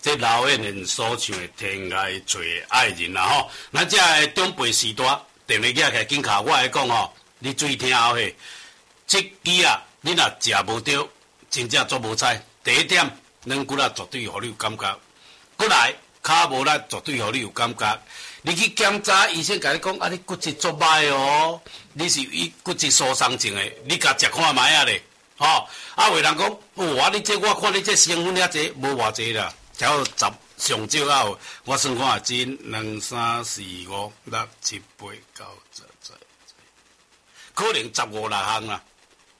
这老演员所唱的《天涯找爱人》啦吼，咱这个长辈时代，电话举起来紧卡，我来讲吼，你注意听好嘿，这支啊，你若食无着，真正做无彩。第一点，软骨啊绝对互你有感觉，过来骹无力绝对互你有感觉。你去检查，医生甲你讲啊，你骨质足歹哦，你是骨质疏松症的，你甲食看卖啊咧，吼、啊，有人讲，哇，你这我看你这成分遐济，无偌济啦，只要10上少啊，我算看1、2、3、4、5、6、7、8、9、10、可能15、6项啦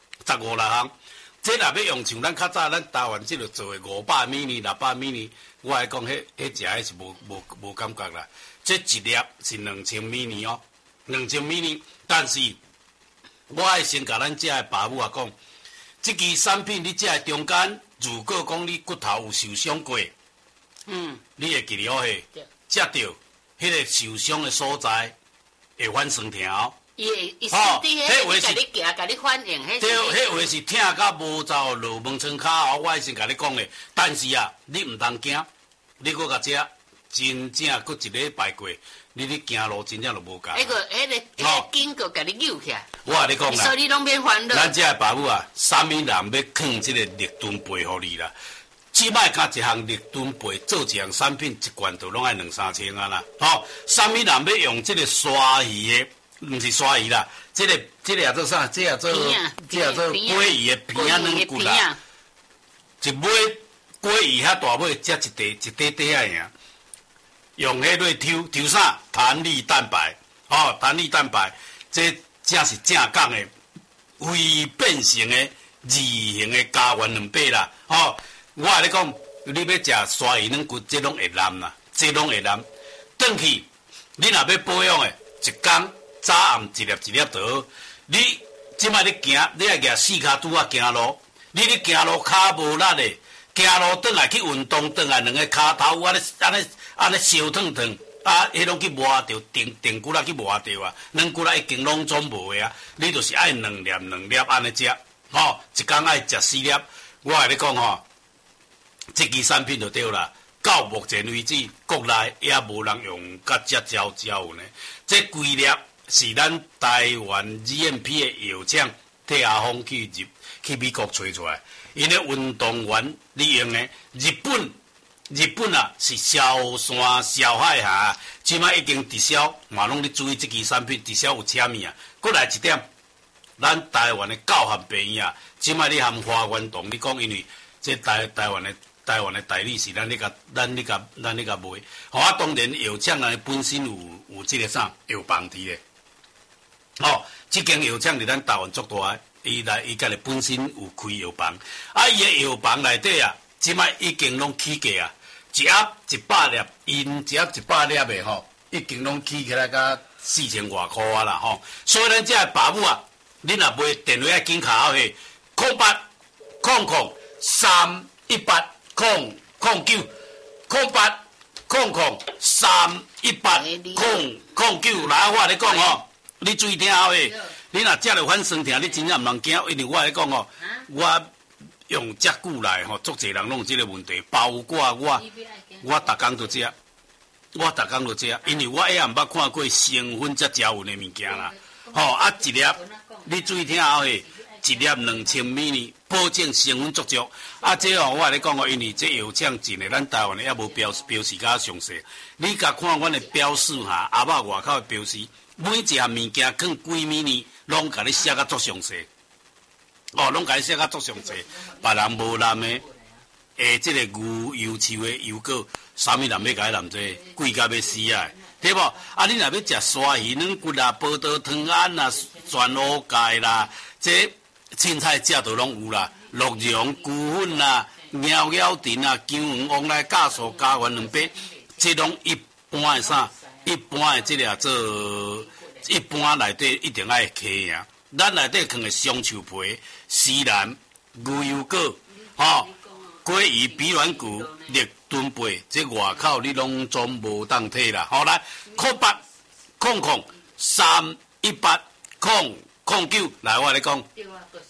，15、6项。这若要用像咱较早咱台湾即落做的500米呢、600米呢，我来讲，迄食迄是无感觉啦。这一粒是2000米呢哦，2000米呢。但是我爱先甲咱遮的爸母啊讲，这支产品你遮的中间，如果讲你骨头有受伤过，你会记得好嘿，食到迄个受伤的所在会反酸疼哦。 伊身体迄甲你夹，甲你反应， 对，迄话是疼甲无走落门床骹后，我会先甲你讲咧。但是啊，你毋通惊，你搁甲食，真正搁一礼拜过，你行路真正就无共。 迄个筋骨甲你扭起来。 我甲你讲啦， 所以你拢免烦恼。 咱遮的爸母啊，啥物人要囥即个立顿杯互你啦？即摆甲一项立顿杯做一项产品，一罐都拢爱2、3千啊啦。啥物人要用即个鲨鱼的？毋是鲨鱼啦，这个叫做啥？这叫做鲑鱼的片啊，软骨啦。一尾鲑鱼遐大尾，才一块啊尔。用迄个抽啥？弹力蛋白，弹力蛋白，这正是正港的非变形的二型的家园两百啦。我甲你讲，你要食鲨鱼软骨，这拢会烂啦，这拢会烂。转去，你若要保养的，一工。早暗一粒一粒就好。你即摆你行，你爱举4骹拄啊行路。你行路骹无力的，行路转来去运动，转来2个骹头安尼烧烫烫，迄拢去磨着，定骨力去磨着啊，软骨力已经拢总无的啊。你就是爱2粒安尼食，一工爱食4粒。我甲你讲这支产品就对啦。到目前为止，国内也无人用甲遮招呢。这规粒。是咱台湾 GMP 的药厂替阿峰去美国吹出来，因为运动员利用的日本啊是小山小海峡，即摆已经直销，嘛拢咧注意这支产品，直销有签名啊。过来一点，咱台湾的教学病院啊，即摆你含花园洞，你讲因为这台湾的代理是咱咧甲卖，当然药厂啊本身有这个啥药房伫咧。这间药厂伫咱台湾足大个，伊家己本身有开药房，伊个药房内底啊，即摆已经拢起价啊，一盒100粒，因一盒100粒的已经拢起起来甲4000外块啊啦所以咱这个爸母啊，你若买电话紧卡好嘿，0800 318 009 0800 318 009，来我咧讲你注意听好诶！你若食着反酸疼，你真正毋通惊，因为我来讲我用遮久来足侪人拢有即个问题，包括我逐工都食，因为我下暗捌看过成分遮招稳诶物件啦。一粒你注意听好诶，一粒2000米呢，保证成分足足。这我来讲因为这药厂进诶，咱台湾也无标示较详细。你甲看阮诶标示下，阿爸外口诶标示。每一项物件放几米呢，拢甲你写甲足详细，拢甲你写甲足详细。别人无染的，即个牛油树的油果，啥物人要甲伊染这，贵甲要死啊！对无？你若要食鲨鱼软骨啦、报刀汤圆啦、全乌芥啦，这凊彩食都拢有啦，鹿茸、菇粉啦、鸟丁啦、姜黄、往来酵素、加元200，这拢一般的啥？一般的这个做，一般内底一定爱客呀。咱内底放的香树皮、西兰、牛油果、鲑鱼、比软骨、立顿贝，这外口你拢总无当摕啦。来，0800 318 009，来我来讲，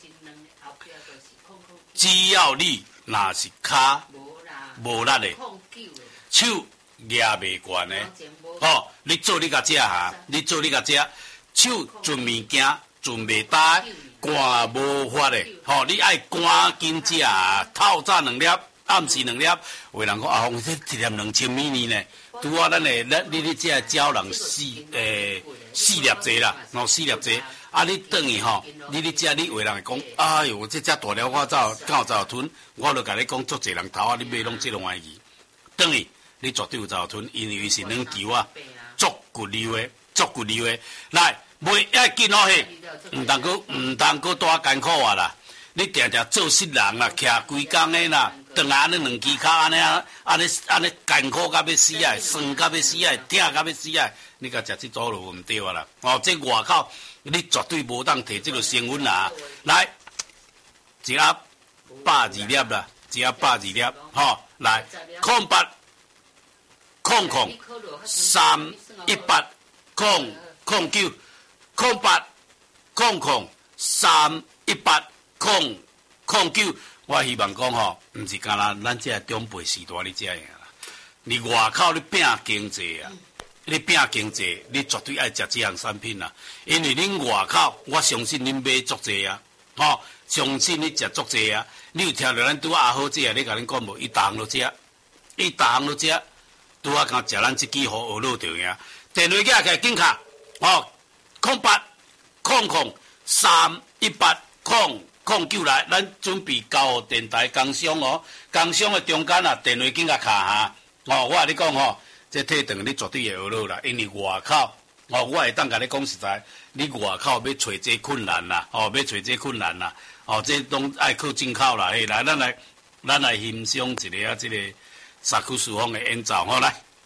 只要你若是骹无力的， 手抓袂悬的，哦，你做你甲食哈，你做你甲食，手存物件存袂大，赶无法的，吼，你爱赶紧食啊，透早2粒，暗时2粒，有人讲啊，红这一粒2000米呢呢，拄啊，你这鸟人4粒济啦，4粒济。啊！你等于吼，你食你有人会讲，哎哟，这只大了我敢有早吞，我就甲你讲，足侪人头啊，你买拢这种玩意。等于你绝对有早吞，因为是软球啊，足骨溜的，足骨溜的。来，袂要紧哦嘿，唔当搁多艰苦啊啦。你定定做失人啦，徛规工的啦，当下安尼2支脚安尼艰苦到要死啊，酸到要死啊，痛到要死啊，你甲食这组就唔对啊啦。哦，这外口。你绝对无当摕这个成分啦！来，一盒120粒啦，一盒120粒，吼，来，0800 318 009 0800 318 009，我希望讲吼，毋是干那咱这中辈时代你这样啦，你外口你拼经济啊！你拼经济，你绝对爱食这项产品啦，因为恁外口，我相信恁买足济啊，吼，相信你食足济啊。你有听到咱拄阿好姐啊，你甲恁讲无？伊逐项都食，伊逐项都食，拄啊刚食咱这支好学路就赢。电话架起紧卡，吼，0800 318 009来，咱准备交电台工商哦，工商的中间啊，电话紧甲卡哈，哦，我甲你讲吼。这体重你绝对会学落啦，因为外口，哦，我会当甲你讲实在，你外口要找这困难啦，哦，要找这困难啦，哦，这拢爱靠进口啦，嘿，来，咱来欣赏一个啊，这个萨克斯风的演奏，好来。